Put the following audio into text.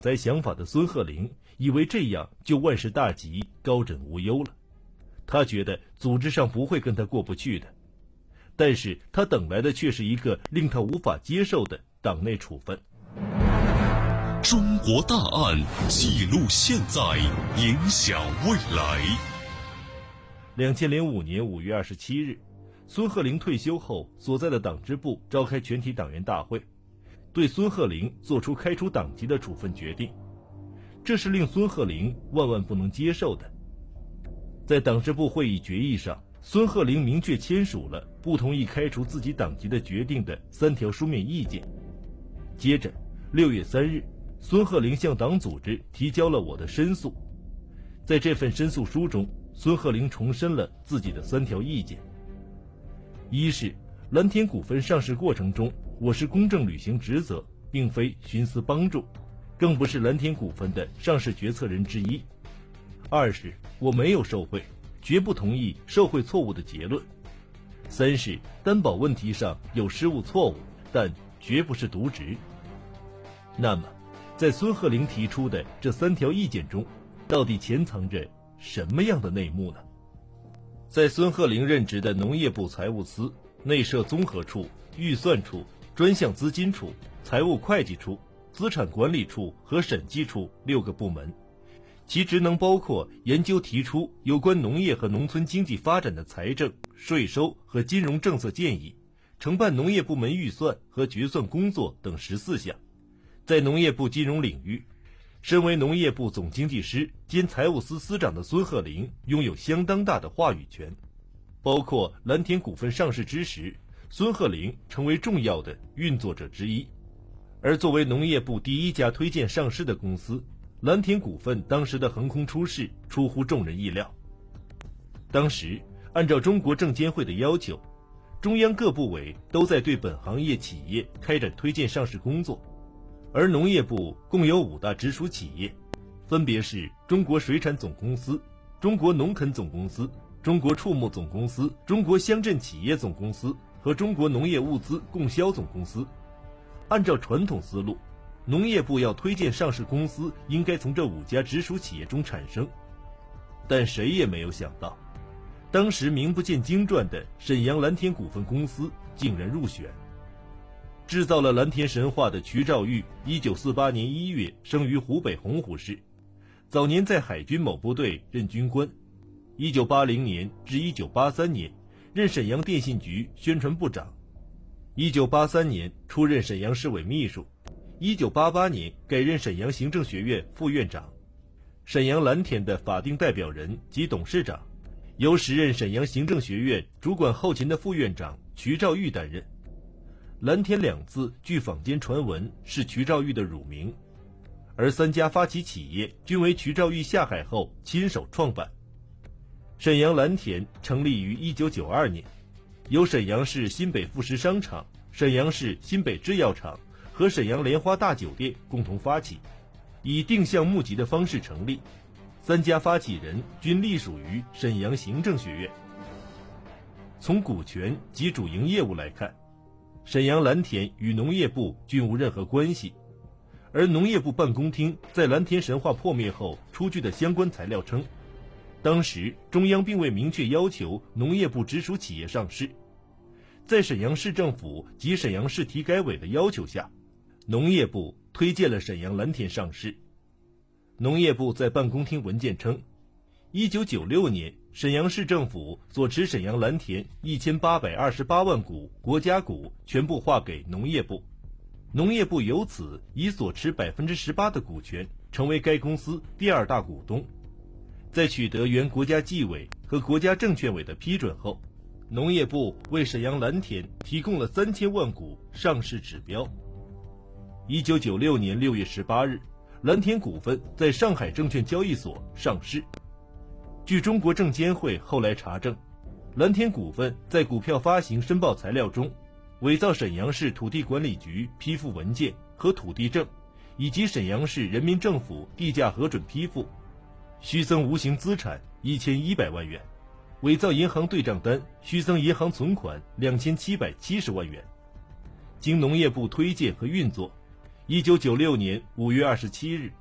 宰想法的孙鹤龄以为这样就万事大吉、高枕无忧了。他觉得组织上不会跟他过不去的，但是他等来的却是一个令他无法接受的党内处分。 中国大案记录现在，影响未来。 2005年5月27日，孙鹤龄退休后所在的党支部召开全体党员大会，对孙鹤龄作出开除党籍的处分决定，这是令孙鹤龄万万不能接受的。在党支部会议决议上，孙鹤龄明确签署了不同意开除自己党籍的决定的3条书面意见。接着6月3日，孙鹤龄向党组织提交了我的申诉。在这份申诉书中，孙鹤龄重申了自己的3条意见。一是蓝田股份上市过程中，我是公正履行职责，并非徇私帮助，更不是蓝田股份的上市决策人之一。二是我没有受贿，绝不同意受贿错误的结论。三是担保问题上有失误错误，但绝不是渎职。那么在孙鹤龄提出的这3条意见中，到底潜藏着什么样的内幕呢？在孙鹤龄任职的农业部财务司，内设综合处、预算处、专项资金处、财务会计处、资产管理处和审计处6个部门，其职能包括研究提出有关农业和农村经济发展的财政、税收和金融政策建议，承办农业部门预算和决算工作等14项。在农业部金融领域，身为农业部总经济师兼财务司司长的孙鹤龄拥有相当大的话语权，包括蓝田股份上市之时，孙鹤龄成为重要的运作者之一。而作为农业部第1家推荐上市的公司，蓝田股份当时的横空出世出乎众人意料。当时按照中国证监会的要求，中央各部委都在对本行业企业开展推荐上市工作，而农业部共有5大直属企业，分别是中国水产总公司、中国农垦总公司、中国畜牧总公司、中国乡镇企业总公司和中国农业物资供销总公司。按照传统思路，农业部要推荐上市公司应该从这5家直属企业中产生，但谁也没有想到，当时名不见经传的沈阳蓝田股份公司竟然入选。制造了蓝田神话的瞿兆玉1948年1月生于湖北洪湖市，早年在海军某部队任军官，1980年至1983年任沈阳电信局宣传部长，1983年出任沈阳市委秘书，1988年改任沈阳行政学院副院长，沈阳蓝田的法定代表人及董事长，由时任沈阳行政学院主管后勤的副院长瞿兆玉担任。蓝田2字据坊间传闻是瞿兆玉的乳名，而3家发起企业均为瞿兆玉下海后亲手创办。沈阳蓝田成立于1992年，由沈阳市新北副食商场、沈阳市新北制药厂和沈阳莲花大酒店共同发起，以定向募集的方式成立，3家发起人均隶属于沈阳行政学院。从股权及主营业务来看，沈阳蓝田与农业部均无任何关系，而农业部办公厅在蓝田神话破灭后出具的相关材料称，当时中央并未明确要求农业部直属企业上市，在沈阳市政府及沈阳市体改委的要求下，农业部推荐了沈阳蓝田上市。农业部在办公厅文件称，1996年沈阳市政府所持沈阳蓝田1828万股国家股全部划给农业部，农业部由此以所持18%的股权成为该公司第2大股东。在取得原国家纪委和国家证券委的批准后，农业部为沈阳蓝田提供了3000万股上市指标。1996年6月18日，蓝田股份在上海证券交易所上市。据中国证监会后来查证，蓝田股份在股票发行申报材料中伪造沈阳市土地管理局批复文件和土地证，以及沈阳市人民政府地价核准批复，虚增无形资产1100万元，伪造银行对账单，虚增银行存款2770万元。经农业部推荐和运作， 1996年5月27日，